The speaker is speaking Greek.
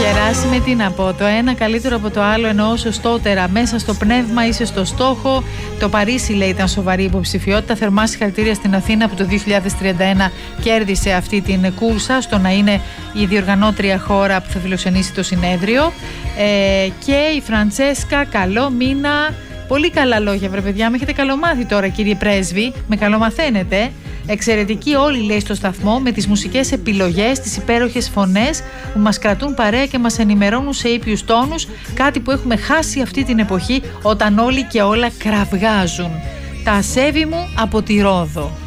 Γεράσιμε, τι να πω, το ένα καλύτερο από το άλλο, εννοώ σωστότερα, μέσα στο πνεύμα, είσαι στο στόχο. Το Παρίσι, λέει, ήταν σοβαρή υποψηφιότητα. Θερμά συγχαρητήρια στην Αθήνα που το 2031 κέρδισε αυτή την κούρσα στο να είναι η διοργανώτρια χώρα που θα φιλοξενήσει το συνέδριο. Και η Φραντσέσκα, καλό μήνα. Πολύ καλά λόγια, βρε παιδιά. Με έχετε καλομάθει τώρα, κύριε Πρέσβη. Με καλομαθαίνετε. Εξαιρετική όλοι, λέει, στο σταθμό, με τις μουσικές επιλογές, τις υπέροχες φωνές που μας κρατούν παρέα και μας ενημερώνουν σε ήπιους τόνους, κάτι που έχουμε χάσει αυτή την εποχή όταν όλοι και όλα κραυγάζουν. Τα ασέβη μου από τη Ρόδο.